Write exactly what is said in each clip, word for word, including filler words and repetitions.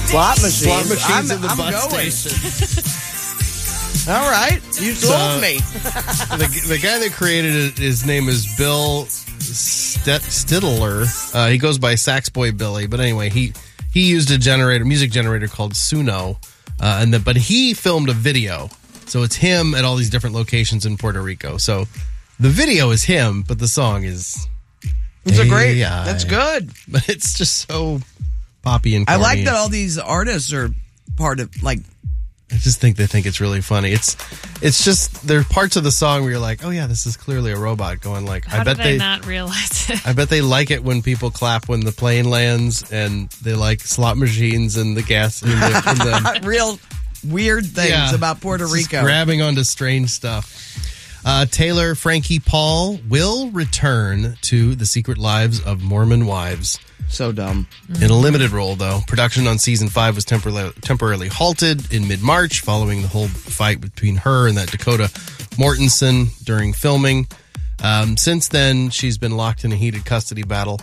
Slot machines. Slot machines I'm, at the I'm bus going. station. All right. You sold So, me. the, the guy that created it, his name is Bill Stet- Stidler. Uh, he goes by Sax Boy Billy. But anyway, he, he used a generator, music generator called Suno. Uh, and the, but he filmed a video. So it's him at all these different locations in Puerto Rico. So the video is him, but the song is... It's a great... A I. That's good. But it's just so poppy and corny. I like that all these artists are part of, like... I just think they think it's really funny. It's it's just, there are parts of the song where you're like, oh yeah, this is clearly a robot going like, How I bet did they... I not realize it? I bet they like it when people clap when the plane lands, and they like slot machines and the gas and the, and the Real weird things yeah, about Puerto it's just Rico. grabbing onto strange stuff. Uh, Taylor Frankie Paul will return to The Secret Lives of Mormon Wives. So dumb. In a limited role, though. Production on season five was temporarily, temporarily halted in mid-March following the whole fight between her and that Dakota Mortensen during filming. Um, since then, she's been locked in a heated custody battle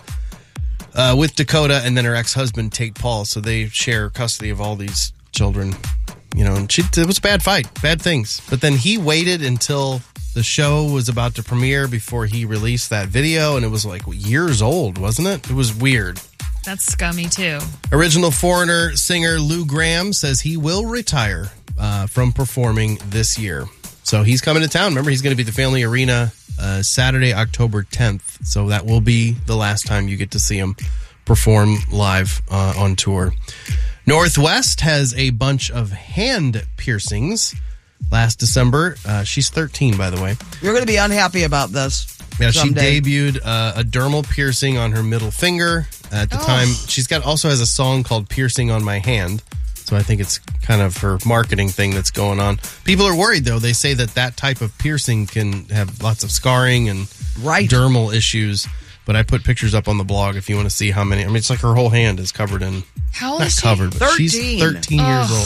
uh, with Dakota and then her ex-husband, Tate Paul. So they share custody of all these children. You know, and she, it was a bad fight, bad things. But then he waited until the show was about to premiere before he released that video, and it was like years old, wasn't it? It was weird. That's scummy, too. Original Foreigner singer Lou Graham says he will retire uh, from performing this year. So he's coming to town. Remember, he's going to be at the Family Arena uh, Saturday, October tenth. So that will be the last time you get to see him perform live uh, on tour. Northwest has a bunch of hand piercings. Last December, uh, she's thirteen, by the way. You're going to be unhappy about this. Yeah, someday. she debuted uh, a dermal piercing on her middle finger. At the Oh. time, she's got also has a song called "Piercing on My Hand." So I think it's kind of her marketing thing that's going on. People are worried, though. They say that that type of piercing can have lots of scarring and Right. dermal issues. But I put pictures up on the blog if you want to see how many. I mean, it's like her whole hand is covered in. How old Not is she? covered, but she's thirteen. thirteen years Oh. old.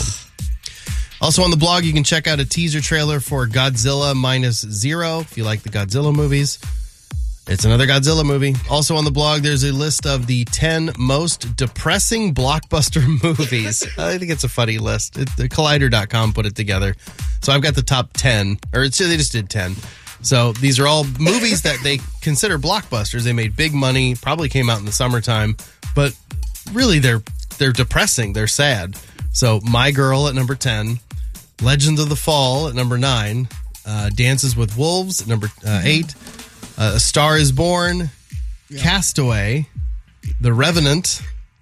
Also on the blog, you can check out a teaser trailer for Godzilla Minus Zero if you like the Godzilla movies. It's another Godzilla movie. Also on the blog, there's a list of the ten most depressing blockbuster movies. I think it's a funny list. It, Collider dot com put it together. So I've got the top ten, or it's, they just did ten. So these are all movies that they consider blockbusters. They made big money, probably came out in the summertime, but really they're they're depressing. They're sad. So My Girl at number ten. Legend of the Fall at number nine, uh, Dances with Wolves at number uh, eight, uh, A Star is Born, yeah. Castaway, The Revenant,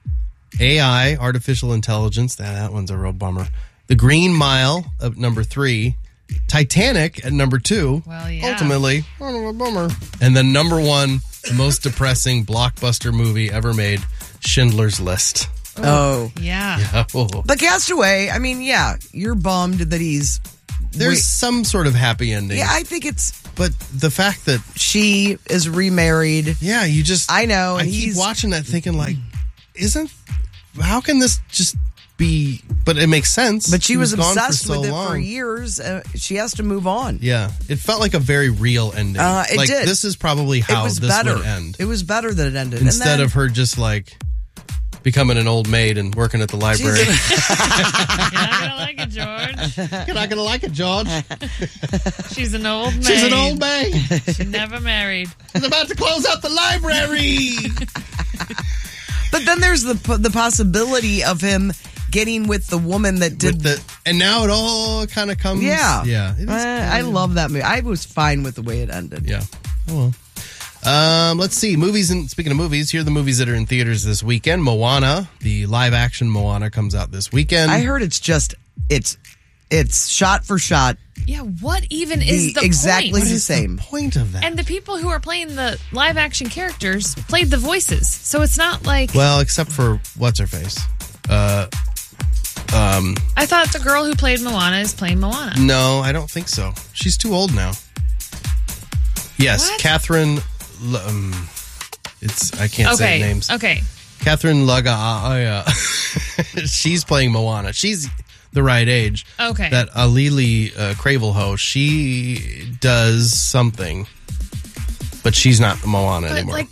A I, Artificial Intelligence, that, that one's a real bummer, The Green Mile at number three, Titanic at number two, Well, yeah. ultimately, kind of a bummer, and then number one, the most depressing blockbuster movie ever made, Schindler's List. Oh. Yeah. Yeah. Oh. But Castaway, I mean, yeah, you're bummed that he's... There's Wait. some sort of happy ending. Yeah, I think it's... But the fact that... She is remarried. Yeah, you just... I know. I And keep he's, watching that thinking like, isn't... How can this just be... But it makes sense. But she was gone for obsessed so with it long. for years. Uh, she has to move on. Yeah. It felt like a very real ending. Uh, it like, did. this is probably It how was this better. would end. It was better that it ended. Instead and then, of her just like... becoming an old maid and working at the library. You're not going to like it, George. You're not going to like it, George. She's an old maid. She's an old maid. She never married. She's about to close out the library. But then there's the the possibility of him getting with the woman that did With the, and now it all kind of comes. Yeah. Yeah. It is Uh, I kinda- love that movie. I was fine with the way it ended. Yeah. Oh, well. Um, let's see. Movies, and speaking of movies, here are the movies that are in theaters this weekend. Moana, the live action Moana, comes out this weekend. I heard it's just it's it's shot for shot. Yeah, what even The- is the exactly point? the What is same. the point of that? And the people who are playing the live action characters played the voices. So it's not like... Well, except for what's her face. Uh, um, I thought the girl who played Moana is playing Moana. no, I don't think so. She's too old now. Yes, What? Catherine. L- Um, it's I can't say Okay, names. okay. Catherine Laga. She's playing Moana. She's the right age. Okay. That Alili uh, Cravelho, she does something, but she's not Moana But, anymore. like,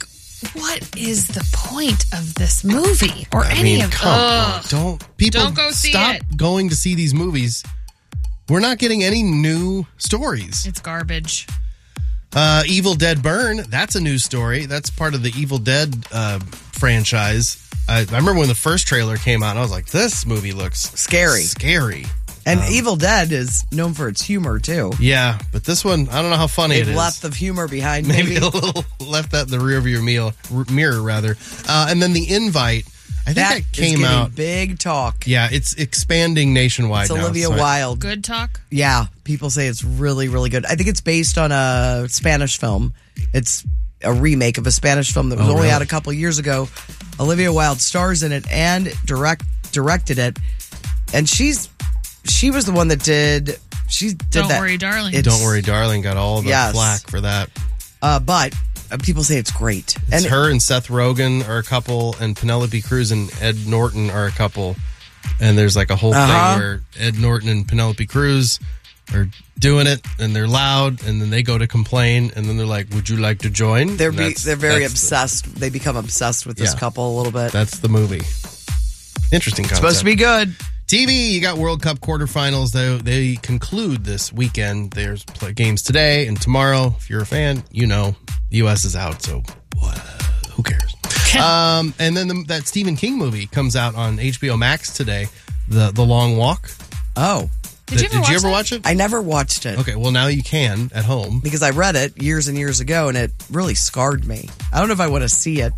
what is the point of this movie or I any mean, of come on. Ugh. Don't people Don't go see stop it. going to see these movies. We're not getting any new stories. It's garbage. Uh, Evil Dead Burn, that's a new story. That's part of the Evil Dead uh, franchise. I, I remember when the first trailer came out, and I was like, this movie looks Scary. Scary. And Um, Evil Dead is known for its humor, too. Yeah, but this one, I don't know how funny They've it is. left the humor behind, Maybe maybe. a little left that in the rear of your meal, r- mirror, rather. Uh, and then the Invite, I think That that, is came getting out. big talk. Yeah, it's expanding nationwide It's now. Olivia so I- Wilde. Good talk. Yeah, people say it's really, really good. I think it's based on a Spanish film. It's a remake of a Spanish film that was Oh, only really? out a couple years ago. Olivia Wilde stars in it and direct directed it, and she's she was the one that did she did Don't that. worry, darling. It's- Don't worry, darling, got all the Yes. flack for that. Uh, but uh, people say it's great. It's and her and Seth Rogen are a couple, and Penelope Cruz and Ed Norton are a couple. And there's like a whole Uh-huh. thing where Ed Norton and Penelope Cruz are doing it, and they're loud, and then they go to complain, and then they're like, "Would you like to join?" they're And be, that's- they're very that's the- obsessed. They become obsessed with this Yeah. couple a little bit. that's the movie. Interesting concept. Supposed to be good. T V, you got World Cup quarterfinals. They, they conclude this weekend. There's play games today and tomorrow. If you're a fan, you know the U S is out, so what, who cares? um, and then the, that Stephen King movie comes out on H B O Max today, The The Long Walk. Oh, Did you ever, watch, you ever that? watch it? I never watched it. Okay, well, now you can at home. Because I read it years and years ago, and it really scarred me. I don't know if I want to see it.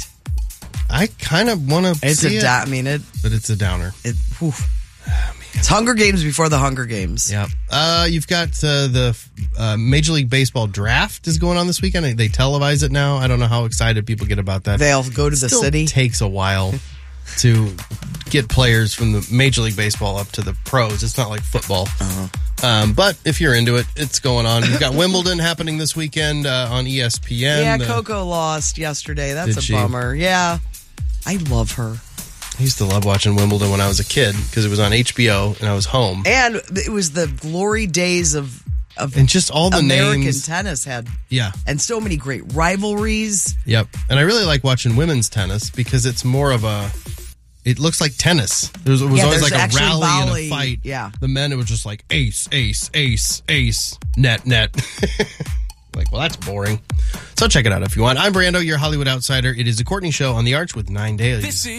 I kind of want to It's see a it, da- I mean, it. but it's a downer. it whew. It's Hunger Games before the Hunger Games. Yeah. Uh, you've got uh, the uh, Major League Baseball draft is going on this weekend. They televise it now. I don't know how excited people get about that. They'll go to the Still city. takes a while to get players from the Major League Baseball up to the pros. It's not like football. Uh-huh. Um, but if you're into it, it's going on. You've got Wimbledon happening this weekend uh, on E S P N. yeah, The- Coco lost yesterday. That's Did a she? bummer. Yeah. I love her. I used to love watching Wimbledon when I was a kid because it was on H B O and I was home. And it was the glory days of, of And just all the American names. tennis had, Yeah. and so many great rivalries. Yep. And I really like watching women's tennis because it's more of a. It looks like tennis. There was, it was Yeah, always there's like a actually rally volley. and a fight. Yeah. The men, it was just like ace, ace, ace, ace, net, net. Like, well, that's boring. So check it out if you want. I'm Brando, your Hollywood outsider. It is a Courtney Show on The Arch with nine dailies.